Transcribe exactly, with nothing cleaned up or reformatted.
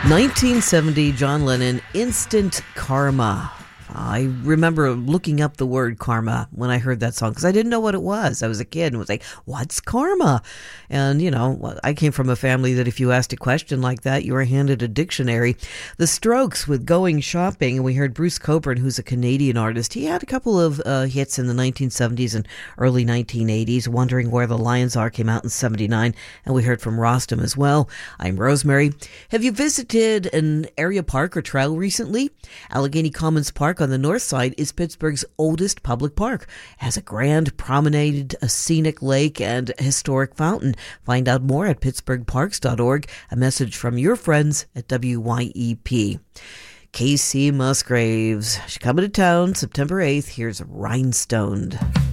nineteen seventy, John Lennon, Instant Karma. I remember looking up the word karma when I heard that song because I didn't know what it was. I was a kid and was like, what's karma? And, you know, I came from a family that if you asked a question like that, you were handed a dictionary. The Strokes with Going Shopping, and we heard Bruce Cockburn, who's a Canadian artist. He had a couple of uh, hits in the nineteen seventies and early nineteen eighties. Wondering Where the Lions Are came out in seventy-nine, and we heard from Rostam as well. I'm Rosemary. Have you visited an area park or trail recently? Allegheny Commons Park on the north side is Pittsburgh's oldest public park. It has a grand promenade, a scenic lake, and a historic fountain. Find out more at pittsburgh parks dot org. A message from your friends at W Y E P. Casey Musgraves. She's coming to town September eighth. Here's Rhinestoned.